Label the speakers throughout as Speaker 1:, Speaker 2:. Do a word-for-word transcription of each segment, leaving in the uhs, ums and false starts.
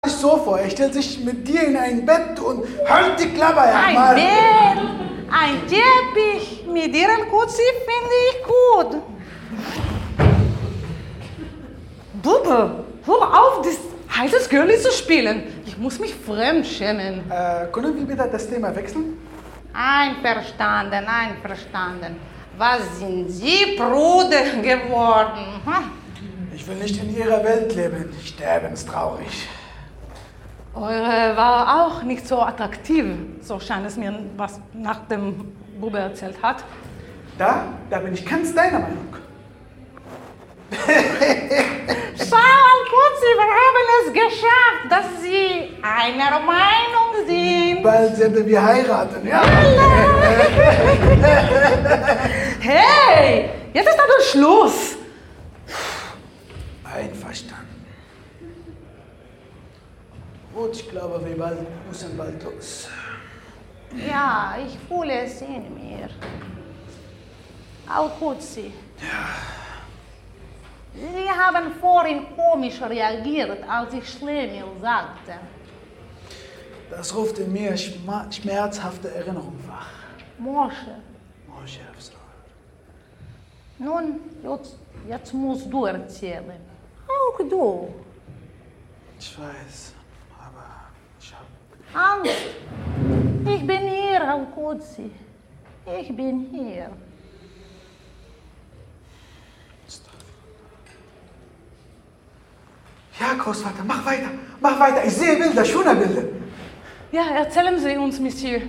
Speaker 1: sich so vor, er stellt sich mit dir in ein Bett und halt die Klappe, ja,
Speaker 2: Ein
Speaker 1: Mann.
Speaker 2: Bett, ein Teppich mit ihren Kutzi finde ich gut. Bube, hör auf, das heißes Girlie zu spielen. Ich muss mich fremd schämen.
Speaker 1: Äh, können wir bitte das Thema wechseln?
Speaker 2: Einverstanden, einverstanden. Was sind Sie Bruder geworden? Hm?
Speaker 1: Ich will nicht in Ihrer Welt leben. Sterbenstraurig.
Speaker 2: Eure war auch nicht so attraktiv, so scheint es mir, was nach dem Bube erzählt hat.
Speaker 1: Da, da bin ich ganz deiner Meinung.
Speaker 2: Schau mal kurz, wir haben es geschafft, dass Sie einer Meinung sind.
Speaker 1: Bald werden wir heiraten, ja?
Speaker 2: Hey, jetzt ist aber Schluss.
Speaker 1: Einverstanden. Gut, ich glaube, wir bald, müssen bald los.
Speaker 2: Ja, ich fühle es in mir. Auch Kutzi.
Speaker 1: Ja.
Speaker 2: Sie haben vorhin komisch reagiert, als ich Schlemiel sagte.
Speaker 1: Das ruft in mir schma- schmerzhafte Erinnerungen wach.
Speaker 2: Moshe,
Speaker 1: Moshe Afsar.
Speaker 2: nun, jetzt, jetzt musst du erzählen. Auch du.
Speaker 1: Ich weiß, aber ich hab...
Speaker 2: Angst. Ich bin hier, Al-Qudsi. Ich bin hier.
Speaker 1: Ja, Großvater, mach weiter, mach weiter. Ich sehe Bilder, schöne Bilder.
Speaker 2: Ja, erzählen Sie uns, Monsieur.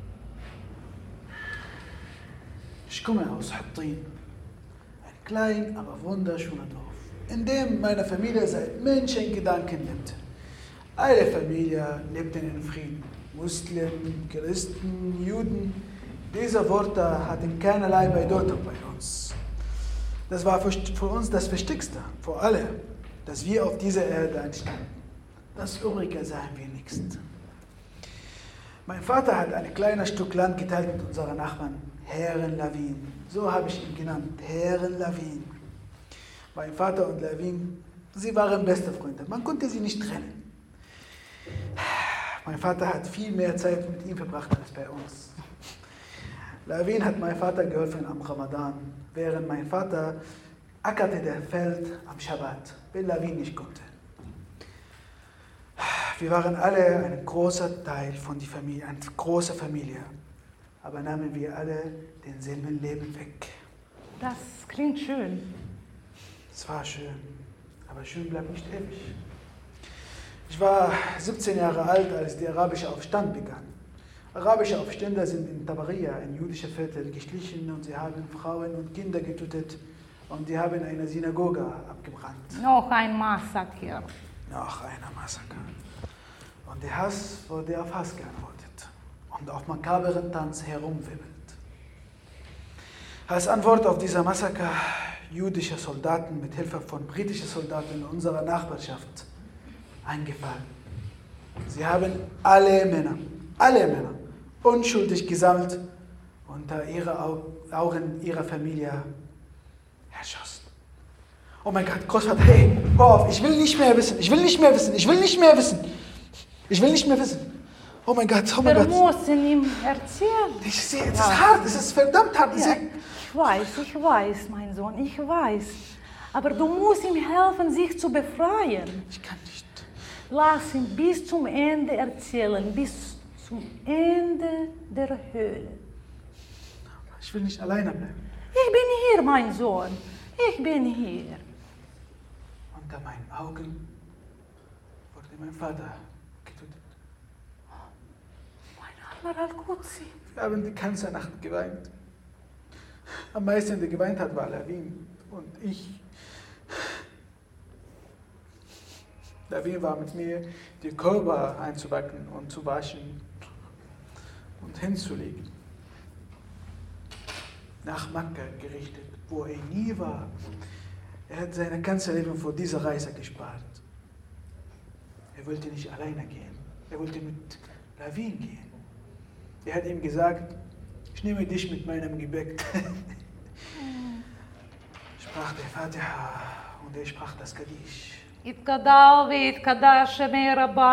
Speaker 1: Ich komme aus Hattin. Ein klein, aber wunderschöner Dorf, in dem meine Familie seit Menschengedanken lebt. Alle Familie lebten in Frieden. Muslimen, Christen, Juden. Diese Worte hatten keinerlei Bedeutung bei uns. Das war für, für uns das Wichtigste, für alle, dass wir auf dieser Erde entstanden. Das Übrige sahen wir nicht. Mein Vater hat ein kleines Stück Land geteilt mit unseren Nachbarn, Herren Lawin. So habe ich ihn genannt, Herren Lawin. Mein Vater und Lawin, sie waren beste Freunde. Man konnte sie nicht trennen. Mein Vater hat viel mehr Zeit mit ihm verbracht als bei uns. Lawin hat meinem Vater geholfen am Ramadan, während mein Vater ackerte das Feld am Schabbat, wenn Lawin nicht konnte. Wir waren alle ein großer Teil von der Familie, eine große Familie. Aber nahmen wir alle denselben Leben weg.
Speaker 2: Das klingt schön.
Speaker 1: Es war schön, aber schön bleibt nicht ewig. Ich war siebzehn Jahre alt, als der arabische Aufstand begann. Arabische Aufständler sind in Tabaria, ein jüdisches Viertel, geschlichen und sie haben Frauen und Kinder getötet und die haben eine Synagoge abgebrannt.
Speaker 2: Noch ein Massaker.
Speaker 1: Noch einer Massaker. Und der Hass wurde auf Hass geantwortet und auf makaberen Tanz herumwirbelt. Als Antwort auf dieser Massaker jüdische Soldaten mit Hilfe von britischen Soldaten in unserer Nachbarschaft eingefallen. Sie haben alle Männer, alle Männer unschuldig gesammelt und unter ihre Augen ihrer Familie erschossen. Oh mein Gott, Großvater, hey, hör auf, ich will nicht mehr wissen, ich will nicht mehr wissen, ich will nicht mehr wissen. Ich will nicht mehr wissen. Oh mein Gott, oh mein
Speaker 2: Wir
Speaker 1: Gott.
Speaker 2: müssen ihm erzählen.
Speaker 1: Ich sehe, es ist hart, es ist verdammt hart.
Speaker 2: Ja, ich weiß, ich weiß, mein Sohn, ich weiß. Aber du musst ihm helfen, sich zu befreien.
Speaker 1: Ich kann nicht.
Speaker 2: Lass ihn bis zum Ende erzählen, bis zum Ende der Höhle.
Speaker 1: Ich will nicht alleine bleiben.
Speaker 2: Ich bin hier, mein Sohn. Ich bin hier.
Speaker 1: Unter meinen Augen wurde mein Vater getötet.
Speaker 2: Mein armer Al-Qudsi.
Speaker 1: Wir haben die ganze Nacht geweint. Am meisten, der geweint hat, war Lawin und ich. Lawin war mit mir, die Körper einzubacken und zu waschen und hinzulegen. Nach Makka gerichtet, wo er nie war. Er hat sein ganzes Leben vor dieser Reise gespart. Er wollte nicht alleine gehen. Er wollte mit Lawin gehen. Er hat ihm gesagt, ich nehme dich mit meinem Gebäck. Sprach der Fatiha und er sprach das Kadisch.
Speaker 2: יתגדל ויתקדש שמי רבה